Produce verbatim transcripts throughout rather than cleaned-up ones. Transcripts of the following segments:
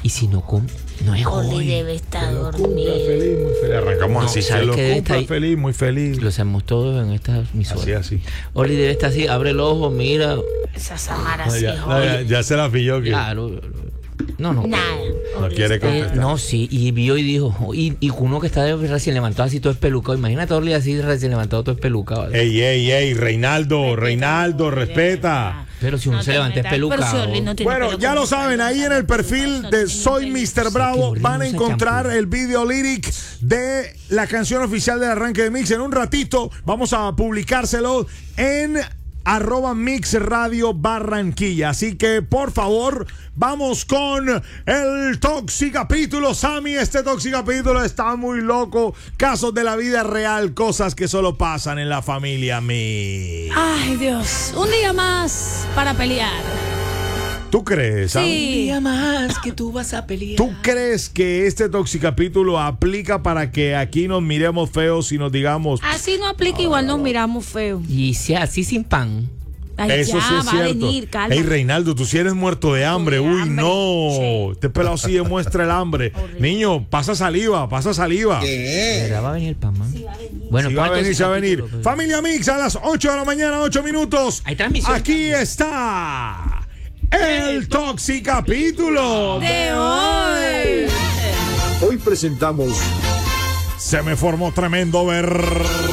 Y si no come, no es Oli hoy. debe estar Cumpla dormido. feliz, muy feliz. Arrancamos No, así. ¿sabes Se lo qué debe cumpla estar ahí? feliz, muy feliz. Lo hacemos todos en esta emisora. Así, así. Oli debe estar así, abre el ojo, mira. Esa Samara No, sí, ya, no, joder. ya, ya se la pilló que Claro. No, no. Nada. no Oli quiere está- Eh, contestar. no, sí, y vio y dijo, y, y uno que está de recién levantado así todo espelucado, imagínate a Orly así recién levantado todo espelucado. ¿vale? Ey, ey, ey, Reinaldo, Reinaldo, respeta. Pero si uno No se te levanta metas, pero espelucado. si Oli no tiene Bueno, pelo ya como lo saben, Samara. ahí en el perfil No de tiene Soy pelo. mister O sea, Bravo que Orly van a no usa encontrar champú. el video lyric de la canción oficial del arranque de Mix. En un ratito vamos a publicárselo en arroba Mix Radio Barranquilla. Así que, por favor, vamos con el Toxicapítulo. Sammy, este Toxicapítulo está muy loco. Casos de la vida real, cosas que solo pasan en la familia Mix. Ay, Dios. Un día más para pelear. ¿Tú crees, Sam? Un Sí. día más que tú vas a pelear. ¿Tú crees que este Toxicapítulo aplica para que aquí nos miremos feos y nos digamos... Así no aplica, igual nos miramos feo. Y sea así sin pan. Ay, Eso ya, sí es va cierto. a venir, calma. Ey, Reinaldo, tú sí eres muerto de hambre. de Uy, hambre. no. Sí. Este pelado sí demuestra el hambre. Horrible. Niño, pasa saliva, pasa saliva. ¿De verdad va a venir el pan, man? Bueno, Sí, va a ¿cuál venir, sí va a venir. Toxicapítulo? Familia Mix a las ocho de la mañana, ocho minutos. Hay transmisión Aquí también. está el Toxicapítulo De hoy. Hoy presentamos Se me formó tremendo ver.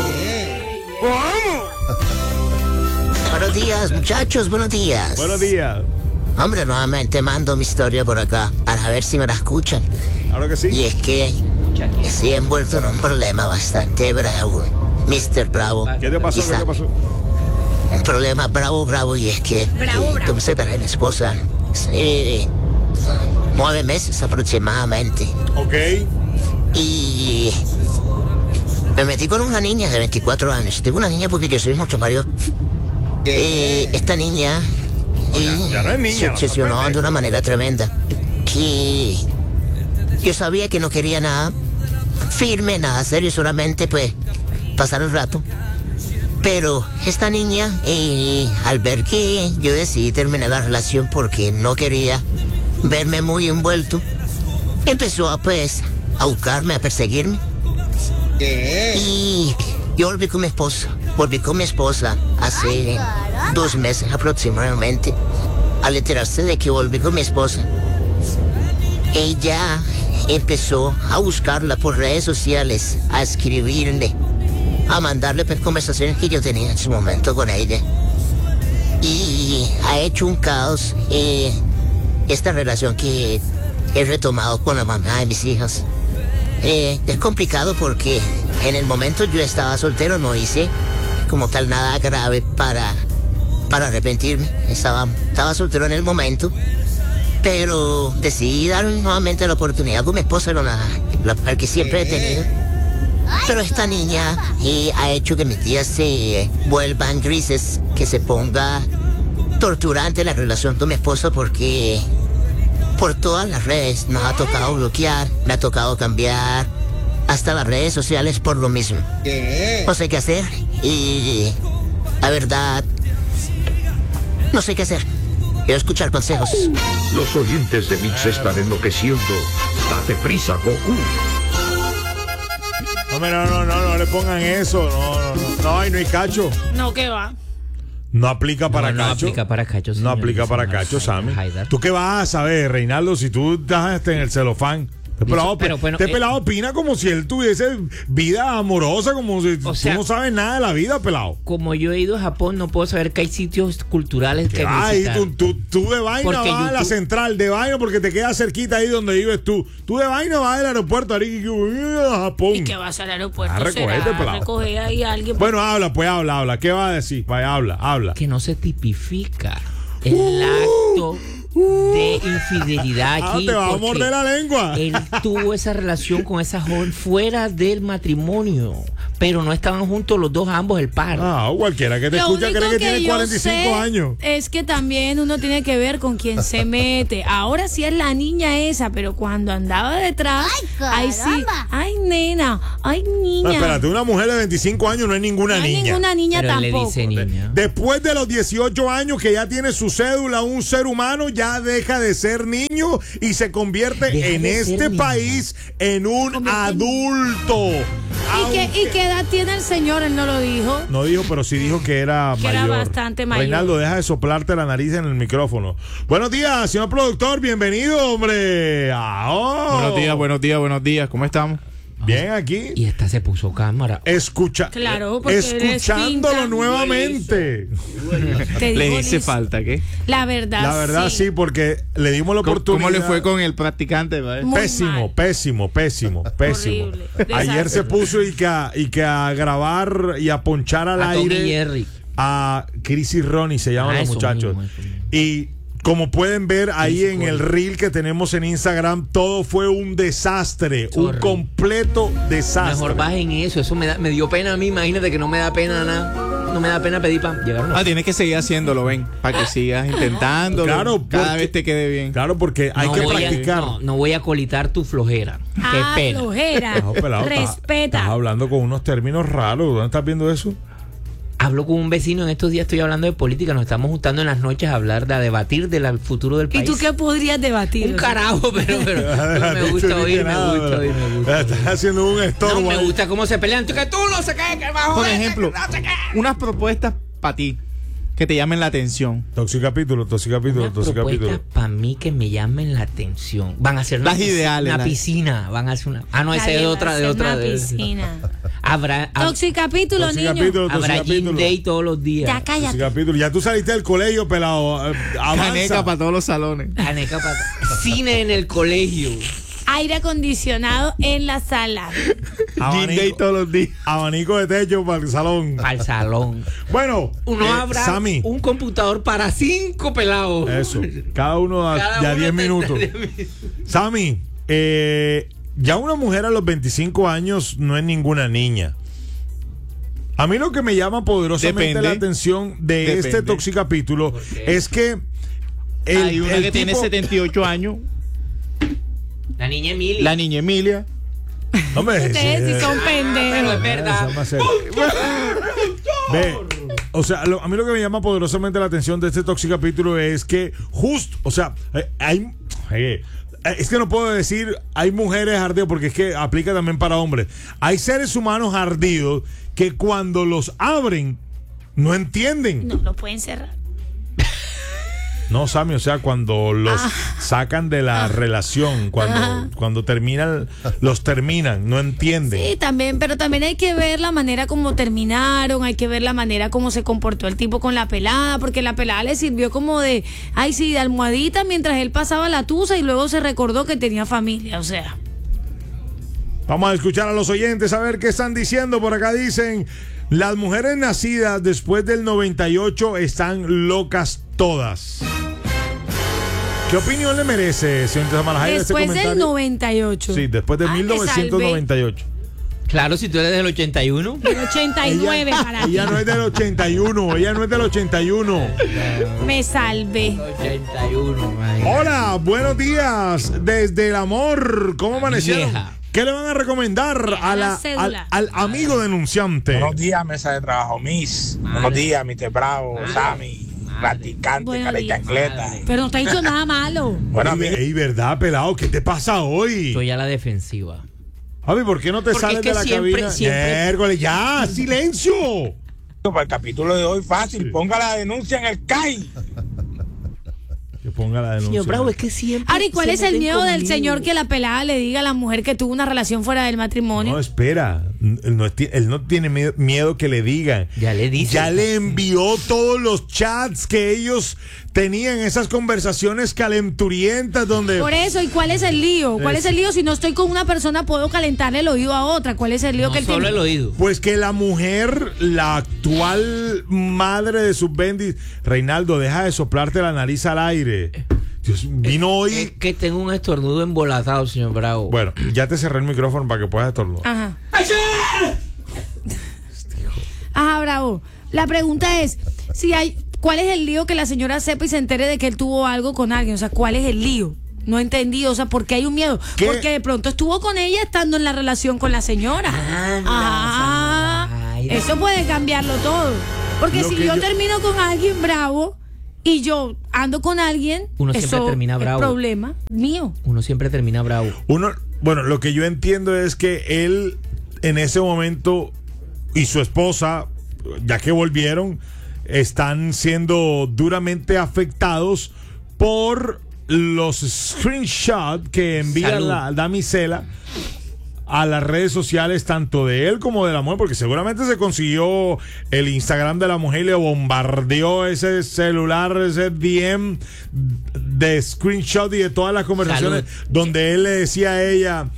Buenos días, muchachos, buenos días. Buenos días. Hombre, nuevamente mando mi historia por acá para ver si me la escuchan. Claro que Y sí. es que estoy envuelto en un problema bastante bravo, mister Bravo. ¿Qué te pasó? ¿Qué Quizá te pasó? un problema bravo, bravo, y es que Bravo, eh, bravo. tuve separé a mi esposa hace nueve meses aproximadamente. Ok. Y me metí con una niña de veinticuatro años. Tengo una niña porque yo soy mucho mayor. Eh, esta niña eh, ya no es niña, se no obsesionó sorprende. de una manera tremenda. Que yo sabía que no quería nada firme, nada serio, solamente pues pasar el rato. Pero esta niña, eh, al ver que yo decidí terminar la relación porque no quería verme muy envuelto, empezó a pues a buscarme, a perseguirme. Y yo volví con mi esposa. Volví con mi esposa hace dos meses aproximadamente. Al enterarse de que volví con mi esposa, ella empezó a buscarla por redes sociales, a escribirle, a mandarle pues, conversaciones que yo tenía en su momento con ella. Y ha hecho un caos eh, esta relación que he retomado con la mamá de mis hijas. Eh, es complicado porque en el momento yo estaba soltero, no hice como tal nada grave para, para arrepentirme. Estaba, estaba soltero en el momento, pero decidí dar nuevamente la oportunidad con mi esposa, la, la, la que siempre he tenido. Pero esta niña eh, ha hecho que mis días se vuelvan grises, que se ponga torturante la relación con mi esposa porque por todas las redes nos ha tocado bloquear, me ha tocado cambiar hasta las redes sociales por lo mismo. No sé qué hacer y la verdad no sé qué hacer. Quiero escuchar consejos. Los oyentes de Mix están enloqueciendo. Date prisa, Goku. No, no, no, no, no le pongan eso. No, no, no. No, ahí no hay cacho. No, ¿qué va? No aplica para no, no cacho. aplica para cacho, No señor. aplica para Señor cacho, Sammy. Haidar. ¿Tú qué vas a saber, Reinaldo, si tú dejaste en el celofán? Este pelado, pero bueno, este eh, pelado opina como si él tuviese vida amorosa, como si O tú sea, no sabes nada de la vida, pelado. Como yo he ido a Japón, no puedo saber que hay sitios culturales que Ay, visitar. tú, tú, tú de vaina Porque vas a la YouTube- central, de vaina porque te queda cerquita ahí donde vives tú. Tú de vaina vas al aeropuerto ahí a Japón. ¿Y qué vas al aeropuerto? Ah, recogete, ¿Será? pelado. Recoger ahí a alguien. Bueno, habla, pues habla, habla. ¿Qué va a decir? Vaya, habla, habla. Que no se tipifica el acto de infidelidad Ah, aquí. te va a porque morder la lengua. Él tuvo esa relación con esa joven fuera del matrimonio. pero no estaban juntos los dos, ambos, el par. Ah, cualquiera que te Lo escucha único cree que, que tiene yo cuarenta y cinco sé años. es que también uno tiene que ver con quién se mete. Ahora sí es la niña esa, pero cuando andaba detrás, Ay, ay sí, caramba. ay nena, ay niña. No, espérate, una mujer de veinticinco años no es ninguna no hay niña. ninguna niña Pero él le tampoco. dice niña. Después de los dieciocho años que ya tiene su cédula, un ser humano ya deja de ser niño y se convierte Deja en de ser este niño. país en un Convierte en- adulto. ¿Y qué, ¿Y qué edad tiene el señor? Él no lo dijo. No dijo, pero sí dijo que era Que era mayor. bastante mayor. Reinaldo, deja de soplarte la nariz en el micrófono. Buenos días, señor productor, bienvenido, hombre. Ah, oh. Buenos días, buenos días, buenos días. ¿Cómo estamos? Bien aquí. Y esta se puso cámara. Escucha, Claro, porque eres escuchándolo pinta. nuevamente. Te Les digo, hice Liz, falta, ¿qué? La verdad, La verdad sí, porque le dimos la ¿Cómo, oportunidad. cómo le fue con el practicante? ¿vale? Muy Pésimo, mal. pésimo, pésimo, pésimo. Horrible. Ayer Desastre. se puso y que, a, y que a grabar y a ponchar al A Tom y aire Jerry. a Chris y Ronnie, se llaman Ah, los eso muchachos. mismo, eso mismo. Y como pueden ver ahí Chris y en el Ronnie. reel que tenemos en Instagram, todo fue un desastre, un Horrible. completo desastre. Mejor bajen eso, eso me, da, me dio pena a mí, imagínate que no me da pena nada. No me da pena pedir pan. Llegaron los- Ah, tienes que seguir haciéndolo, ven, para que sigas intentándolo. Claro, cada porque- vez te quede bien. Claro, porque hay no que voy a- practicar. no, no voy a colitar tu flojera. Qué Ah, pena. flojera. No, pelado, estás- Respeta. Estás hablando con unos términos raros. ¿Dónde estás viendo eso? Hablo con un vecino en estos días, estoy hablando de política, nos estamos juntando en las noches a hablar, de a debatir del al futuro del ¿Y país. tú qué podrías debatir? Un carajo, pero, pero, pero me gusta oír, me gusta oír, me gusta. Estás haciendo un estorbo. No, me ahí. gusta cómo se pelean. Tú que tú no sé qué, que bajo Por este, ejemplo, que no sé qué. unas propuestas para ti que te llamen la atención. Toxicapítulo, toxicapítulo, Unas toxicapítulo. propuestas para mí que me llamen la atención. Van a hacer una, Las pisc- ideales, una las- piscina. Van a hacer una. Ah, no, esa es de otra, de otra. Una de- piscina. Habrá, hab- Toxicapítulo, niño. Toxicapítulo, habrá gym toxicapítulo. day todos los días. Ya cállate. Toxicapítulo. Ya tú saliste del colegio, pelado. Eh, avanza. Caneca para todos los salones. Caneca pa- Cine en el colegio. Aire acondicionado en la sala. Gym day todos los días. Abanico de techo para el salón. Para el salón. Bueno, Uno eh, habrá Sammy, un computador para cinco pelados. eso. Cada uno a, Cada ya uno diez tendrá minutos. diez minutos. Sammy, eh, ya una mujer a los veinticinco años no es ninguna niña. A mí lo que me llama poderosamente Depende. la atención de Depende. este toxicapítulo qué? es que el, Hay una el que tiene tipo- setenta y ocho años, La niña Emilia. la niña Emilia. Hombre, Ustedes sí sí, son Pero pendejos. es verdad. Esa más seria. Ve, o sea, lo- a mí lo que me llama poderosamente la atención de este toxicapítulo es que justo, o sea, eh, hay eh, es que no puedo decir hay mujeres ardidas porque es que aplica también para hombres. Hay seres humanos ardidos que cuando los abren no entienden. No, lo pueden cerrar. No, Sammy, o sea, cuando los Ah. sacan de la relación, cuando, cuando terminan, los terminan, no entienden. Sí, también, pero también hay que ver la manera como terminaron, hay que ver la manera como se comportó el tipo con la pelada, porque la pelada le sirvió como de, ay sí, de almohadita mientras él pasaba la tusa y luego se recordó que tenía familia, o sea. Vamos a escuchar a los oyentes a ver qué están diciendo. Por acá dicen, las mujeres nacidas después del noventa y ocho están locas todas. ¿Qué opinión le merece, señorita Samalajay, este Después del comentario? noventa y ocho. Sí, después de Ah, me mil novecientos noventa y ocho. Claro, si tú eres del ochenta y uno. El ochenta y nueve para ti. Ella no es del ochenta y uno, ella no es del ochenta y uno. Me salvé. ochenta y uno, man. Hola, buenos días. Desde el amor, ¿cómo amanecieron? Vieja. ¿Qué le van a recomendar a la, la al, cédula. al amigo denunciante? Buenos días, mesa de trabajo, Miss. Buenos días, mister Bravo, Sammy, practicante, Buenos cara de días. chancleta. Pero no te ha dicho nada malo. Bueno, Ey, amigos, ey, verdad, pelado, ¿qué te pasa hoy? Estoy a la defensiva. Javi, ¿por qué no te Porque sales es que de la siempre- cabina? siempre- Miércoles, ya, silencio. para el capítulo de hoy, fácil. Ponga la denuncia en el C A I. Que ponga la denuncia. Señor Bravo, es que siempre. Ahora, ¿y cuál se es el meten miedo del conmigo. señor que la pelada le diga a la mujer que tuvo una relación fuera del matrimonio? No, espera. Él no, esti- él no tiene miedo, miedo que le digan. Ya le dice. Ya le envió todos los chats que ellos tenían, esas conversaciones calenturientas donde... Por eso, ¿y cuál es el lío? ¿Cuál es el lío? Si no estoy con una persona, puedo calentarle el oído a otra. ¿Cuál es el lío No que él solo tiene? el oído. Pues que la mujer, la actual madre de sus bendis, Reinaldo, deja de soplarte la nariz al aire. Dios, vino hoy... Es que tengo un estornudo embolatado, señor Bravo. Bueno, ya te cerré el micrófono para que puedas estornudar. Ajá. Bravo, la pregunta es, si hay, ¿cuál es el lío que la señora sepa y se entere de que él tuvo algo con alguien? O sea, ¿cuál es el lío? No entendí, o sea, ¿por qué hay un miedo? ¿Qué? Porque de pronto estuvo con ella estando en la relación con la señora. Ah, Ah, ay, eso puede cambiarlo todo. Porque Lo si que yo, yo- termino con alguien bravo y yo ando con alguien, Uno siempre eso termina es bravo. problema mío. Uno siempre termina bravo. Uno, bueno, lo que yo entiendo es que él en ese momento y su esposa, ya que volvieron, están siendo duramente afectados por los screenshots que envía Salud. la damisela a las redes sociales, tanto de él como de la mujer, porque seguramente se consiguió el Instagram de la mujer y le bombardeó ese celular, ese D M de screenshot y de todas las conversaciones Salud. donde él le decía a ella: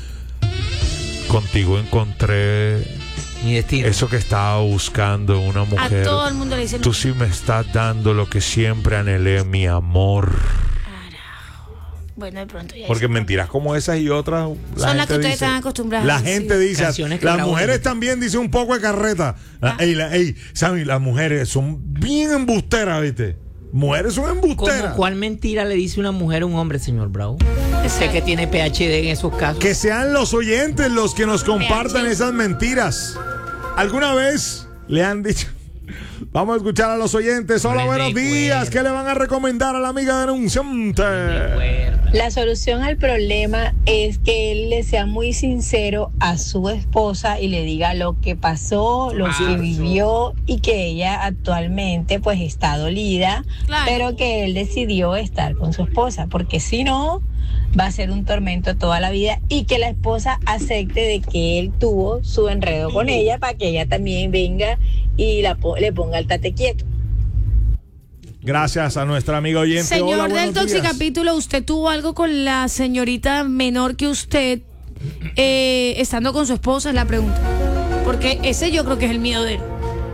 contigo encontré Mi destino. eso que estaba buscando, una A mujer. todo el mundo le dicen. Tú sí me estás dando lo que siempre anhelé, mi amor. Bueno, de pronto ya. Porque mentiras como esas y otras la Son las gente que ustedes dice- están acostumbrados La a decir. gente dice, Canciones que las grabó mujeres él. también dicen un poco de carreta. Ah. Ey, la- ey, Sammy, las mujeres son bien embusteras, ¿viste? Mujeres son embusteras. ¿Cómo, ¿Cuál mentira le dice una mujer a un hombre, señor Bravo? Sé que tiene P H D en esos casos. Que sean los oyentes los que nos compartan P H. esas mentiras. ¿Alguna vez le han dicho? Vamos a escuchar a los oyentes. Hola, Me buenos recuerdo. días. ¿Qué le van a recomendar a la amiga denunciante? La solución al problema es que él le sea muy sincero a su esposa y le diga lo que pasó, lo que vivió y que ella actualmente pues está dolida, Claro. pero que él decidió estar con su esposa, porque si no va a ser un tormento toda la vida, y que la esposa acepte de que él tuvo su enredo con ella para que ella también venga y la, po- le ponga el tate quieto. Gracias a nuestra amiga oyente. Señor Hola, del buenos días. Toxicapítulo, ¿usted tuvo algo con la señorita menor que usted eh, estando con su esposa? Es la pregunta. Porque ese yo creo que es el miedo de él.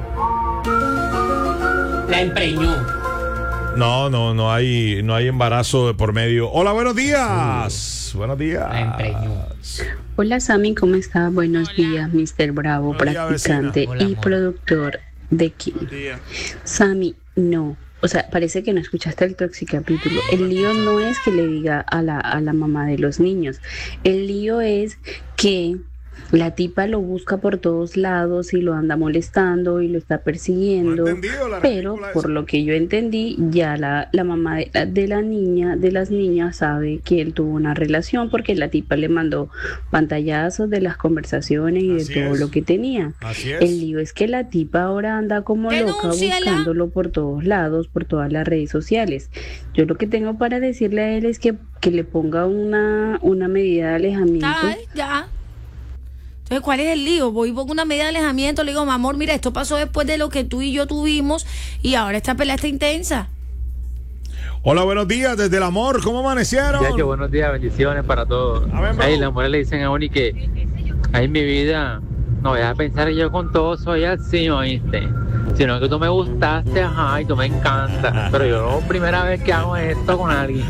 La empreñó. No, no, no hay, no hay embarazo de por medio. Hola, buenos días. Buenos días. La empreñó. Hola Sammy, ¿cómo está? Buenos días, mister Bravo, Buenos días, practicante vecina. Hola, y amor. productor de Kim. Sammy, no. O sea, parece que no escuchaste el Toxicapítulo. El lío no es que le diga a la, a la mamá de los niños. El lío es que la tipa lo busca por todos lados y lo anda molestando y lo está persiguiendo. No he entendido la Pero ridícula por esa. lo que yo entendí, ya la, la mamá de la, de la niña, de las niñas, sabe que él tuvo una relación porque la tipa le mandó pantallazos de las conversaciones y Así de todo es. lo que tenía. Así es. El lío es que la tipa ahora anda como loca Denúnciala. buscándolo por todos lados, por todas las redes sociales. Yo lo que tengo para decirle a él es que, que le ponga una, una medida de alejamiento. Ay, ya. Entonces, ¿cuál es el lío? Voy y pongo una medida de alejamiento, le digo, mi amor, mira, esto pasó después de lo que tú y yo tuvimos y ahora esta pelea está intensa. Hola, buenos días. Desde el amor, ¿cómo amanecieron? Ya que buenos días, bendiciones para todos. Amén, bro. Ahí las mujeres le dicen a Uni que ahí mi vida, no vayas a pensar que yo con todo soy así, ¿oíste? Sino que tú me gustaste, ajá, y tú me encantas. Pero yo primera vez que hago esto con alguien.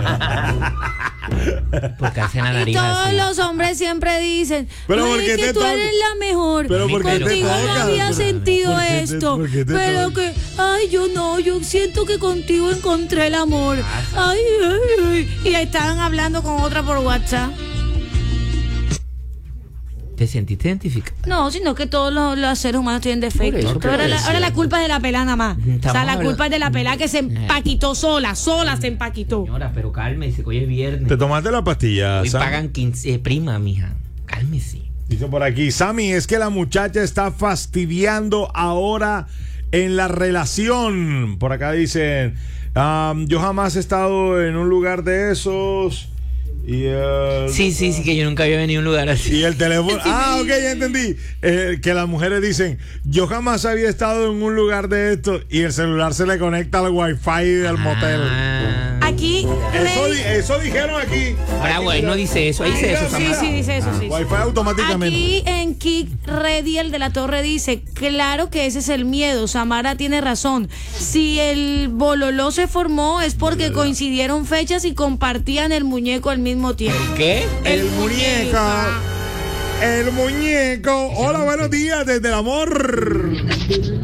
Porque hacen la Y nariz todos así. los hombres siempre dicen, Pero "Ay, ¿por qué es que te tú toca? eres la mejor, Pero ¿por qué te contigo no toca? había Pero- sentido ¿por qué te- esto, por qué te pero toca? que, ay, yo no, yo siento que contigo encontré el amor, ay, ay, ay", y estaban hablando con otra por WhatsApp. ¿Te sentiste identificado? No, sino que todos los, los seres humanos tienen defectos. Por eso, Pero ahora, pero la, es ahora la cierto. culpa es de la pelada nada más. O sea, Estamos la hablando- culpa es de la pelada que se empaquitó sola, sola se empaquitó. Señora, pero cálmese, que hoy es viernes. ¿Te tomaste la pastilla, Hoy Sam? pagan quince, eh, prima, mija. Cálmese. Dice por aquí, Sammy, es que la muchacha está fastidiando ahora en la relación. Por acá dicen, "Am, yo jamás he estado en un lugar de esos. Y, eh, Sí, sí, sí, que yo nunca había venido a un lugar así. y el teléfono. Ah, ok, ya entendí. Eh, que las mujeres dicen, yo jamás había estado en un lugar de esto. Y el celular se le conecta al wifi del motel. Ah. Aquí, Eso, Rey- di- eso dijeron aquí. Ahora, Aquí, güey, no dice eso. Ahí dice eso, sí, Samantha. sí, dice eso, sí. Wi-Fi automáticamente. Aquí en Kick Ready, el de la Torre, dice, claro que ese es el miedo, Samara tiene razón. Si el bololó se formó es porque coincidieron fechas y compartían el muñeco al mismo tiempo. ¿Qué? El muñeco. El muñeco. Hola, buenos días desde el amor.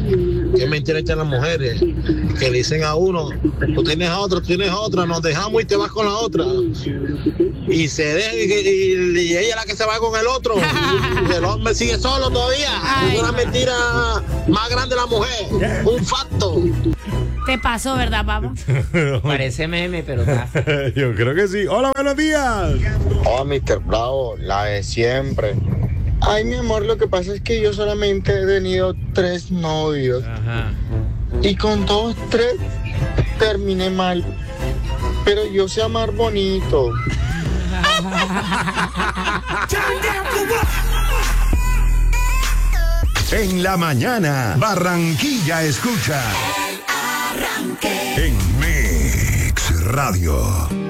qué mentira echan las mujeres, que le dicen a uno, tú tienes a otra, tú tienes a otra, nos dejamos y te vas con la otra. Y se deja, y, y- y ella es la que se va con el otro. Y el hombre sigue solo todavía. Es una mentira más grande la mujer. Un facto. Te pasó, ¿verdad, papá? Parece meme, pero está. Yo creo que sí. Hola, buenos días. Oh, mister Bravo, la de siempre. Ay, mi amor, lo que pasa es que yo solamente he tenido tres novios. Ajá. Y con todos tres terminé mal. Pero yo sé amar bonito. En la mañana, Barranquilla escucha. En Mix Radio.